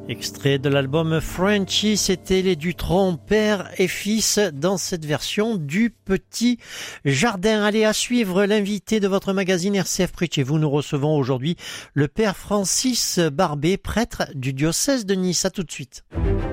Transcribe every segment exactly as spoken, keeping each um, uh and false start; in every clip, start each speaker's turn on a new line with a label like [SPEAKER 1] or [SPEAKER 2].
[SPEAKER 1] Extrait de l'album Frenchy, c'était les Dutronc, père et fils, dans cette version du Petit Jardin. Allez, à suivre l'invité de votre magazine R C F Près de chez vous. Nous recevons aujourd'hui le père Francis Barbé, prêtre du diocèse de Nice. À tout de suite.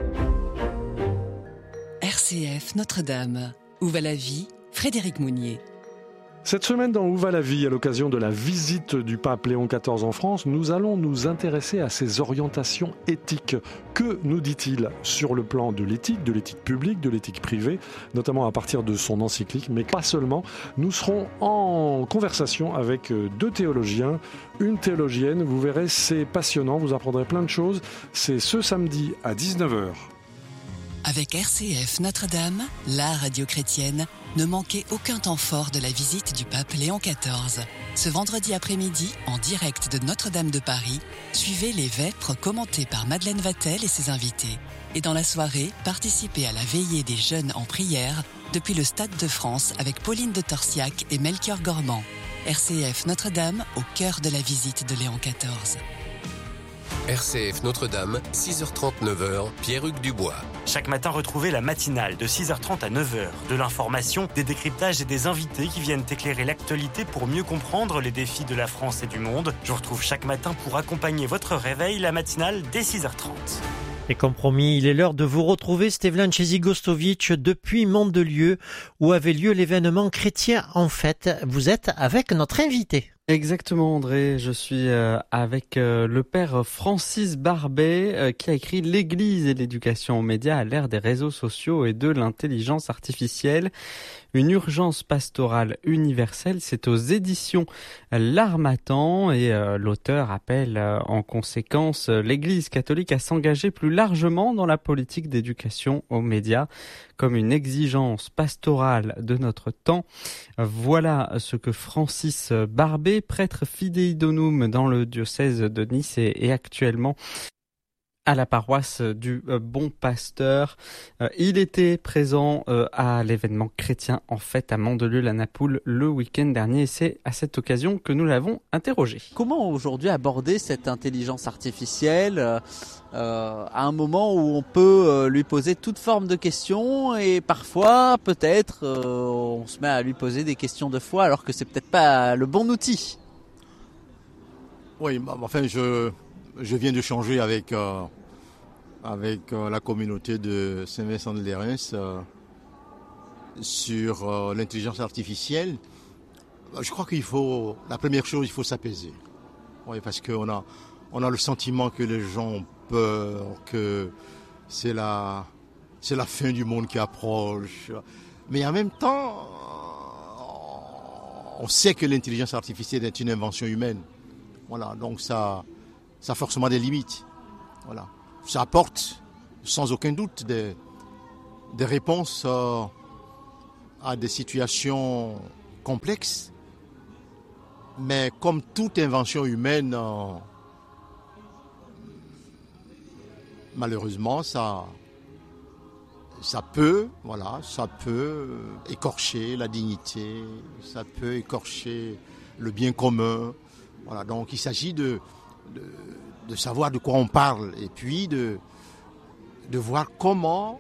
[SPEAKER 2] R C F Notre-Dame. Où va la vie? Frédéric Mounier.
[SPEAKER 3] Cette semaine dans Où va la vie, à l'occasion de la visite du pape Léon quatorze en France, nous allons nous intéresser à ses orientations éthiques. Que nous dit-il sur le plan de l'éthique, de l'éthique publique, de l'éthique privée, notamment à partir de son encyclique, mais pas seulement. Nous serons en conversation avec deux théologiens, une théologienne. Vous verrez, c'est passionnant, vous apprendrez plein de choses. C'est ce samedi à dix-neuf heures.
[SPEAKER 2] Avec R C F Notre-Dame, la radio chrétienne, ne manquez aucun temps fort de la visite du pape Léon quatorze. Ce vendredi après-midi, en direct de Notre-Dame de Paris, suivez les vêpres commentées par Madeleine Vatel et ses invités. Et dans la soirée, participez à la veillée des jeunes en prière depuis le Stade de France avec Pauline de Torsiac et Melchior Gormand. R C F Notre-Dame, au cœur de la visite de Léon quatorze.
[SPEAKER 4] R C F Notre-Dame, six heures trente, neuf heures, Pierre-Hugues Dubois.
[SPEAKER 5] Chaque matin, retrouvez la matinale de six heures trente à neuf heures. De l'information, des décryptages et des invités qui viennent éclairer l'actualité pour mieux comprendre les défis de la France et du monde. Je vous retrouve chaque matin pour accompagner votre réveil, la matinale dès six heures trente.
[SPEAKER 1] Et comme promis, il est l'heure de vous retrouver, Stevlan Chezigostovic, depuis Mandelieu, où avait lieu l'événement Chrétien en fête. Vous êtes avec notre invité.
[SPEAKER 6] Exactement, André, je suis euh, avec euh, le père Francis Barbé euh, qui a écrit L'Église et l'éducation aux médias à l'ère des réseaux sociaux et de l'intelligence artificielle. Une urgence pastorale universelle, c'est aux éditions L'Harmattan et euh, l'auteur appelle euh, en conséquence euh, l'Église catholique à s'engager plus largement dans la politique d'éducation aux médias comme une exigence pastorale de notre temps. Voilà ce que Francis Barbé, prêtre fidei donum dans le diocèse de Nice et, et actuellement à la paroisse du Bon Pasteur. Euh, il était présent euh, à l'événement Chrétien en fête à Mandelieu-la-Napoule le week-end dernier et c'est à cette occasion que nous l'avons interrogé.
[SPEAKER 7] Comment aujourd'hui aborder cette intelligence artificielle euh, à un moment où on peut euh, lui poser toute forme de questions et parfois peut-être euh, on se met à lui poser des questions de foi alors que c'est peut-être pas le bon outil?
[SPEAKER 8] Oui, bah, enfin je, je viens de changer avec... Euh... avec euh, la communauté de Saint-Vincent-de-Lérins euh, sur euh, l'intelligence artificielle. Je crois qu'il faut, la première chose, il faut s'apaiser. Oui, parce qu'on a, on a le sentiment que les gens ont peur, que c'est la, c'est la fin du monde qui approche. Mais en même temps, on sait que l'intelligence artificielle est une invention humaine. Voilà, donc ça, ça a forcément des limites. Voilà. Ça apporte sans aucun doute des, des réponses euh, à des situations complexes. Mais comme toute invention humaine, euh, malheureusement, ça, ça peut, voilà, ça peut écorcher la dignité, ça peut écorcher le bien commun. Voilà, donc il s'agit de... de de savoir de quoi on parle et puis de, de voir comment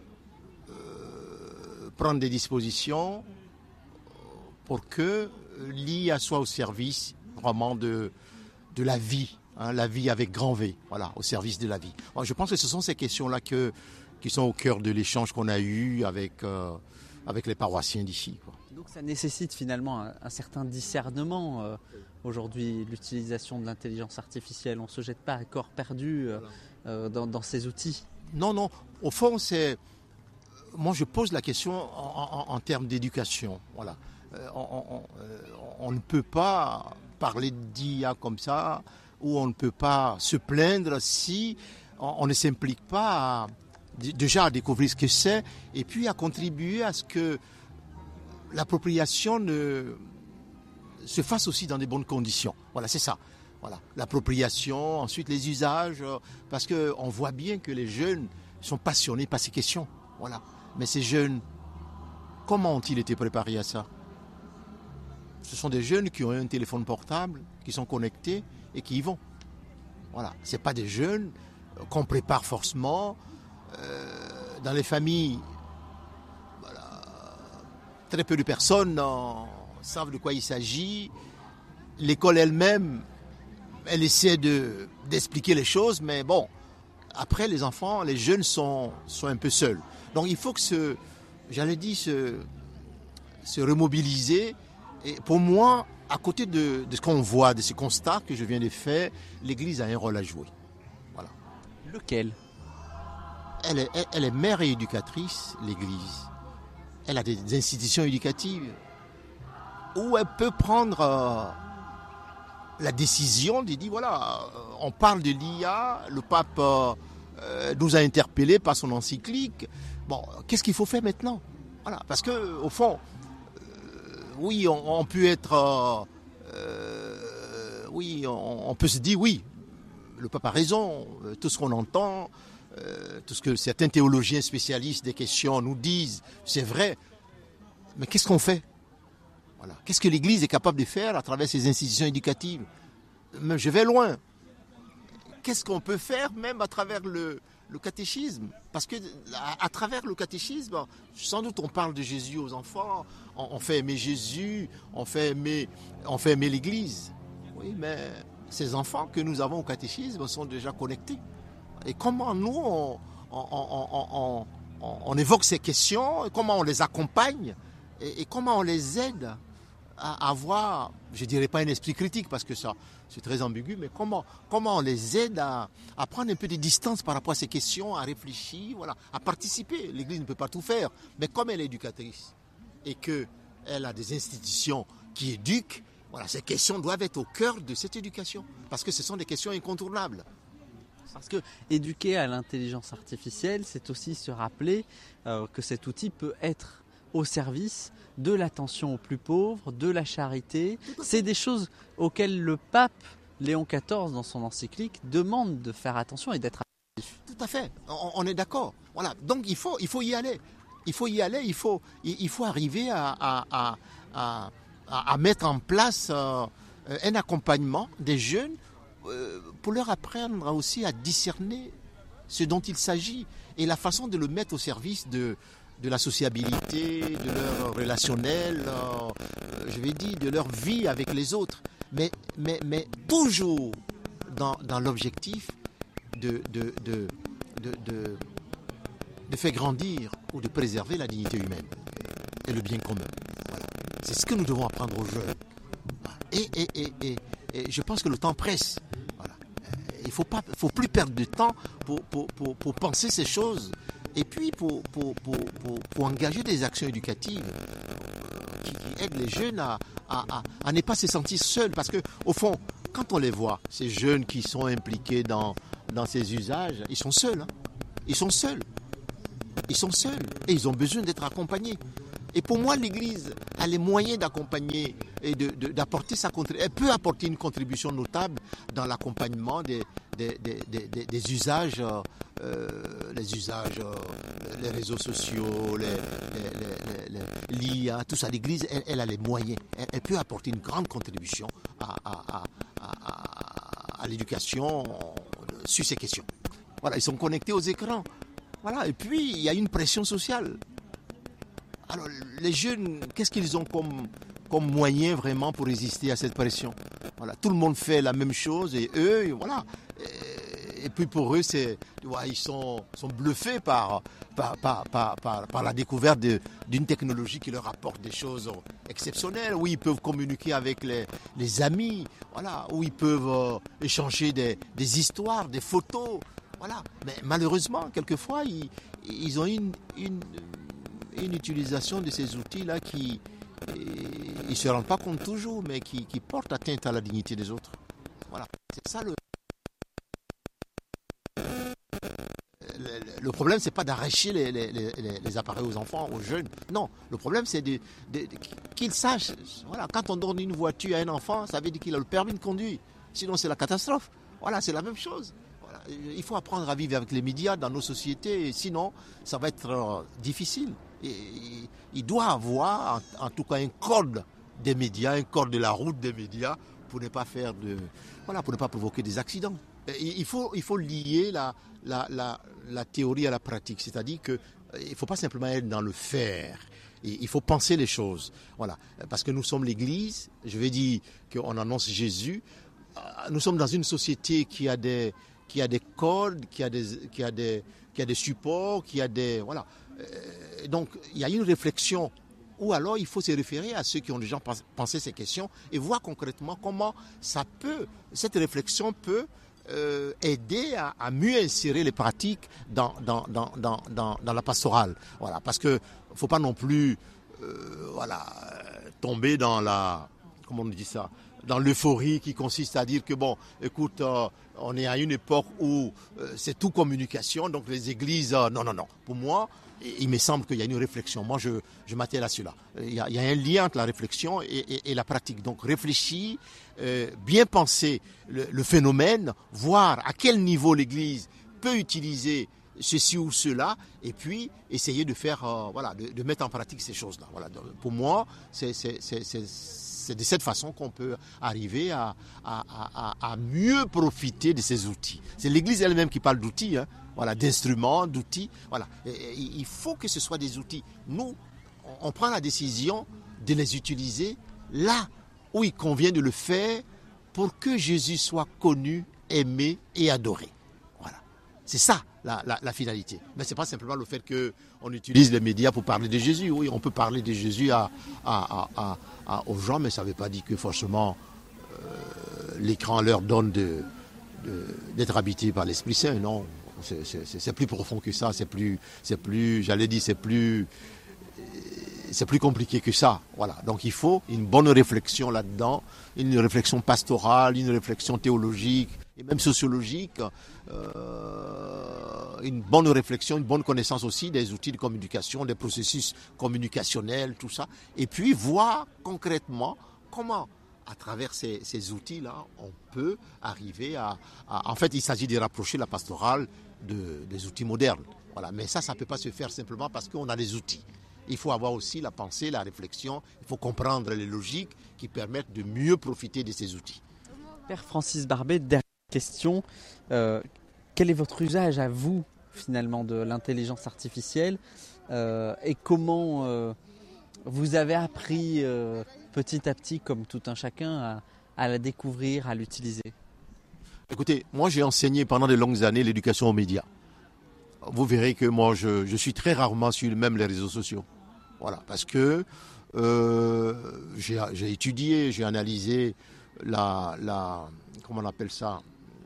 [SPEAKER 8] euh, prendre des dispositions pour que l'I A soit au service vraiment de, de la vie, hein, la vie avec grand V, voilà, au service de la vie. Alors, je pense que ce sont ces questions-là que, qui sont au cœur de l'échange qu'on a eu avec, euh, avec les paroissiens d'ici, quoi.
[SPEAKER 7] Donc ça nécessite finalement un, un certain discernement euh, aujourd'hui, l'utilisation de l'intelligence artificielle. On ne se jette pas à corps perdu euh, euh, dans, dans ces outils.
[SPEAKER 8] Non, non. Au fond, c'est... Moi, je pose la question en, en, en termes d'éducation. Voilà. Euh, on, on, on ne peut pas parler d'I A comme ça, ou on ne peut pas se plaindre si on, on ne s'implique pas à, déjà à découvrir ce que c'est, et puis à contribuer à ce que l'appropriation ne, se fasse aussi dans de bonnes conditions. Voilà, c'est ça. Voilà, l'appropriation, ensuite les usages, parce qu'on voit bien que les jeunes sont passionnés par ces questions. Voilà. Mais ces jeunes, comment ont-ils été préparés à ça? Ce sont des jeunes qui ont un téléphone portable, qui sont connectés et qui y vont. Voilà. Ce n'est pas des jeunes qu'on prépare forcément. Euh, dans les familles, voilà, très peu de personnes en, savent de quoi il s'agit. L'école elle-même, elle essaie de, d'expliquer les choses, mais bon, après les enfants, les jeunes sont, sont un peu seuls. Donc il faut que ce, j'allais dire, se, se remobiliser. Et pour moi, à côté de, de ce qu'on voit, de ces constats que je viens de faire, l'Église a un rôle à jouer. Voilà.
[SPEAKER 7] Lequel ?
[SPEAKER 8] Elle est, elle, elle est mère et éducatrice, l'Église. Elle a des, des institutions éducatives où elle peut prendre euh, la décision de dire, voilà, euh, on parle de l'I A, le pape euh, euh, nous a interpellés par son encyclique. Bon, qu'est-ce qu'il faut faire maintenant ? Voilà, parce que au fond, euh, oui, on, on peut être, euh, euh, oui, on, on peut se dire, oui, le pape a raison, euh, tout ce qu'on entend. Euh, tout ce que certains théologiens spécialistes des questions nous disent, c'est vrai. Mais qu'est-ce qu'on fait ? Voilà. Qu'est-ce que l'Église est capable de faire à travers ses institutions éducatives ? Mais je vais loin. Qu'est-ce qu'on peut faire même à travers le, le catéchisme ? Parce que à, à travers le catéchisme, sans doute on parle de Jésus aux enfants, on, on fait aimer Jésus, on fait aimer, on fait aimer l'Église. Oui, mais ces enfants que nous avons au catéchisme sont déjà connectés. Et comment nous, on, on, on, on, on, on évoque ces questions, comment on les accompagne et, et comment on les aide à avoir, je ne dirais pas un esprit critique parce que ça c'est très ambigu, mais comment, comment on les aide à, à prendre un peu de distance par rapport à ces questions, à réfléchir, voilà, à participer. L'Église ne peut pas tout faire, mais comme elle est éducatrice et qu'elle a des institutions qui éduquent, voilà, ces questions doivent être au cœur de cette éducation parce que ce sont des questions incontournables.
[SPEAKER 7] Parce que éduquer à l'intelligence artificielle, c'est aussi se rappeler euh, que cet outil peut être au service de l'attention aux plus pauvres, de la charité. C'est des choses auxquelles le pape Léon quatorze, dans son encyclique, demande de faire attention et d'être attentif.
[SPEAKER 8] Tout à fait, on, on est d'accord. Voilà. Donc il faut, il faut y aller. Il faut y aller, il faut, il, il faut arriver à, à, à, à, à mettre en place euh, un accompagnement des jeunes pour leur apprendre aussi à discerner ce dont il s'agit et la façon de le mettre au service de, de la sociabilité, de leur relationnel, euh, je vais dire, de leur vie avec les autres. Mais, mais, mais toujours dans, dans l'objectif de, de, de, de, de, de faire grandir ou de préserver la dignité humaine et le bien commun. Voilà. C'est ce que nous devons apprendre aux jeunes. Et, et, et, et, et je pense que le temps presse. Voilà. Il ne faut, faut plus perdre de temps pour, pour, pour, pour penser ces choses et puis pour, pour, pour, pour, pour engager des actions éducatives qui, qui aident les jeunes à, à, à, à ne pas se sentir seuls. Parce qu'au fond, quand on les voit, ces jeunes qui sont impliqués dans, dans ces usages, ils sont seuls. Hein. Ils sont seuls. Ils sont seuls et ils ont besoin d'être accompagnés. Et pour moi, l'Église a les moyens d'accompagner et de, de, d'apporter sa contribution. Elle peut apporter une contribution notable dans l'accompagnement des, des, des, des, des usages, euh, les usages, euh, les réseaux sociaux, les, les, les, les, l'I A, tout ça. L'Église, elle, elle a les moyens. Elle, elle peut apporter une grande contribution à, à, à, à, à l'éducation sur ces questions. Voilà, ils sont connectés aux écrans. Voilà, et puis il y a une pression sociale. Alors, les jeunes, qu'est-ce qu'ils ont comme, comme moyen vraiment pour résister à cette pression ? Voilà, tout le monde fait la même chose et eux, voilà. Et, et puis pour eux, c'est, ouais, ils sont, sont bluffés par, par, par, par, par, par la découverte de, d'une technologie qui leur apporte des choses exceptionnelles, où ils peuvent communiquer avec les, les amis, voilà, où ils peuvent euh, échanger des, des histoires, des photos. Voilà. Mais malheureusement, quelquefois, ils, ils ont une... une une utilisation de ces outils-là qui, ils ne se rendent pas compte toujours, mais qui, qui portent atteinte à la dignité des autres. Voilà, c'est ça le... Le, le problème, c'est pas d'arracher les, les, les, les appareils aux enfants, aux jeunes. Non, le problème, c'est de, de, de, qu'ils sachent. Voilà, quand on donne une voiture à un enfant, ça veut dire qu'il a le permis de conduire. Sinon, c'est la catastrophe. Voilà, c'est la même chose. Voilà, il faut apprendre à vivre avec les médias dans nos sociétés, et sinon, ça va être euh, difficile. Et il doit avoir en, en tout cas un code des médias, un code de la route des médias pour ne pas faire de, voilà, pour ne pas provoquer des accidents. il faut, il faut lier la, la, la, la théorie à la pratique. C'est-à-dire qu'il ne faut pas simplement être dans le faire. Il faut penser les choses. Voilà. Parce que nous sommes l'Église, je vais dire qu'on annonce Jésus. Nous sommes dans une société qui a des, qui a des codes, qui a des, qui a des, qui a des supports, qui a des... Voilà. Donc, il y a une réflexion. Ou alors, il faut se référer à ceux qui ont déjà pensé ces questions et voir concrètement comment ça peut, cette réflexion peut euh, aider à, à mieux insérer les pratiques dans, dans, dans, dans, dans, dans la pastorale. Voilà. Parce que il ne faut pas non plus euh, voilà, tomber dans la, comment on dit ça, dans l'euphorie qui consiste à dire que bon, écoute, euh, on est à une époque où euh, c'est tout communication, donc les églises, euh, non, non, non. Pour moi, il me semble qu'il y a une réflexion. Moi, je, je m'attelle à cela. Il y, a, il y a un lien entre la réflexion et, et, et la pratique. Donc, réfléchir, euh, bien penser le, le phénomène, voir à quel niveau l'Église peut utiliser ceci ou cela, et puis essayer de faire, euh, voilà, de, de mettre en pratique ces choses-là. Voilà. Donc, pour moi, c'est, c'est, c'est, c'est, c'est de cette façon qu'on peut arriver à, à, à, à mieux profiter de ces outils. C'est l'Église elle-même qui parle d'outils, hein. Voilà, d'instruments, d'outils. Voilà. Et, et, il faut que ce soit des outils. Nous, on, on prend la décision de les utiliser là où il convient de le faire pour que Jésus soit connu, aimé et adoré. Voilà. C'est ça la, la, la finalité. Mais ce n'est pas simplement le fait qu'on utilise les médias pour parler de Jésus. Oui, on peut parler de Jésus à, à, à, à, à, aux gens, mais ça ne veut pas dire que forcément euh, l'écran leur donne de, de, d'être habité par l'Esprit Saint. Non. C'est, c'est, c'est plus profond que ça, c'est plus, c'est plus, j'allais dire, c'est plus, c'est plus compliqué que ça. Voilà. Donc il faut une bonne réflexion là-dedans, une réflexion pastorale, une réflexion théologique et même sociologique, euh, une bonne réflexion, une bonne connaissance aussi des outils de communication, des processus communicationnels, tout ça. Et puis voir concrètement comment, à travers ces, ces outils-là, on peut arriver à, à... En fait, il s'agit de rapprocher la pastorale de, des outils modernes. Voilà. Mais ça, ça ne peut pas se faire simplement parce qu'on a des outils. Il faut avoir aussi la pensée, la réflexion, il faut comprendre les logiques qui permettent de mieux profiter de ces outils.
[SPEAKER 7] Père Francis Barbet, dernière question. Euh, quel est votre usage à vous, finalement, de l'intelligence artificielle euh, et comment euh, vous avez appris euh, petit à petit, comme tout un chacun, à, à la découvrir, à l'utiliser?
[SPEAKER 8] Écoutez, moi j'ai enseigné pendant de longues années l'éducation aux médias. Vous verrez que moi je, je suis très rarement sur même les réseaux sociaux. Voilà, parce que euh, j'ai, j'ai étudié, j'ai analysé la, la, comment on appelle ça,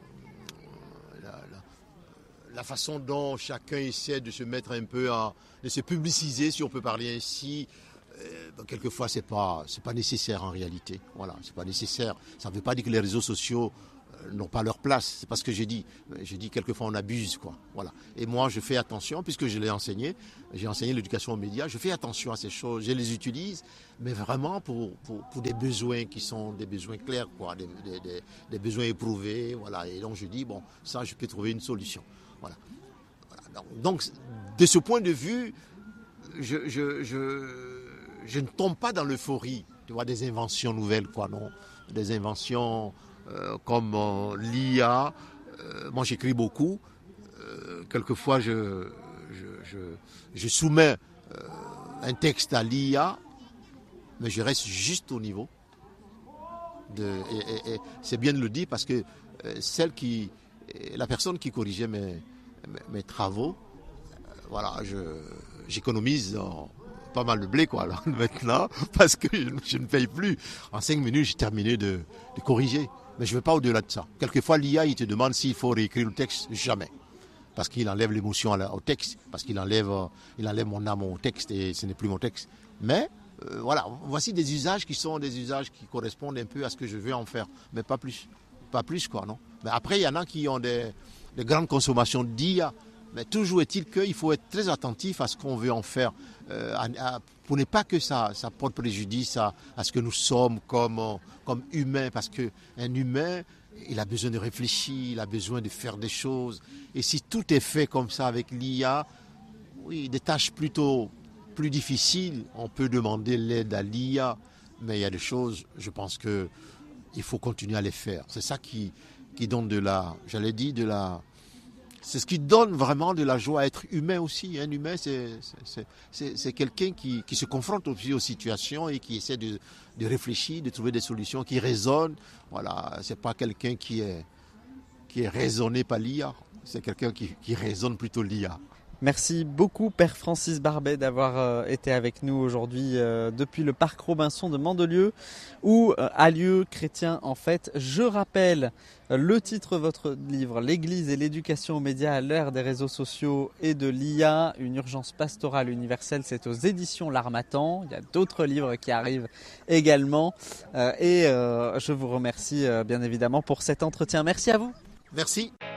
[SPEAKER 8] la, la, la façon dont chacun essaie de se mettre un peu à, de se publiciser, si on peut parler ainsi. Euh, ben, quelquefois c'est pas, c'est pas nécessaire en réalité. Voilà, c'est pas nécessaire. Ça ne veut pas dire que les réseaux sociaux n'ont pas leur place, c'est pas ce que j'ai dit. J'ai dit quelquefois on abuse, quoi. Voilà. Et moi je fais attention, puisque je l'ai enseigné, j'ai enseigné l'éducation aux médias, je fais attention à ces choses, je les utilise, mais vraiment pour, pour, pour des besoins qui sont des besoins clairs, quoi, des, des, des, des besoins éprouvés, voilà. Et donc je dis, bon, ça je peux trouver une solution. Voilà. Voilà. Donc, donc de ce point de vue, je, je, je, je ne tombe pas dans l'euphorie, tu vois, des inventions nouvelles, quoi, non, des inventions Euh, comme euh, l'I A, euh, moi j'écris beaucoup, euh, quelquefois je, je, je, je soumets euh, un texte à l'I A, mais je reste juste au niveau de, et, et, et c'est bien de le dire parce que euh, celle qui, la personne qui corrigeait mes, mes, mes travaux, euh, voilà, je, j'économise en, pas mal de blé, quoi, là, maintenant, parce que je, je ne paye plus. En cinq minutes, j'ai terminé de, de corriger. Mais je ne vais pas au-delà de ça. Quelquefois, l'I A, il te demande s'il faut réécrire le texte. Jamais. Parce qu'il enlève l'émotion au texte. Parce qu'il enlève, il enlève mon âme au texte et ce n'est plus mon texte. Mais, euh, voilà, voici des usages qui sont des usages qui correspondent un peu à ce que je veux en faire. Mais pas plus. Pas plus, quoi, non? Mais après, il y en a qui ont des, des grandes consommations d'I A. Mais toujours est-il qu'il faut être très attentif à ce qu'on veut en faire, euh, à, à, pour ne pas que ça, ça porte préjudice à, à ce que nous sommes comme, comme humains, parce qu'un humain, il a besoin de réfléchir, il a besoin de faire des choses. Et si tout est fait comme ça avec l'I A, oui, des tâches plutôt plus difficiles, on peut demander l'aide à l'I A, mais il y a des choses, je pense qu'il faut continuer à les faire. C'est ça qui, qui donne de la, j'allais dire, de la... C'est ce qui donne vraiment de la joie à être humain aussi. Un humain, c'est, c'est, c'est, c'est quelqu'un qui, qui se confronte aussi aux situations et qui essaie de, de réfléchir, de trouver des solutions, qui raisonne. Voilà, c'est pas quelqu'un qui est, qui est raisonné par l'I A. C'est quelqu'un qui, qui raisonne plutôt l'I A.
[SPEAKER 7] Merci beaucoup Père Francis Barbet d'avoir euh, été avec nous aujourd'hui euh, depuis le parc Robinson de Mandelieu où euh, a lieu Chrétien en Fête. Je rappelle euh, le titre de votre livre, L'Église et l'éducation aux médias à l'ère des réseaux sociaux et de l'I A, une urgence pastorale universelle. C'est aux éditions L'Harmattan. Il y a d'autres livres qui arrivent également euh, et euh, je vous remercie euh, bien évidemment pour cet entretien. Merci à vous.
[SPEAKER 8] Merci.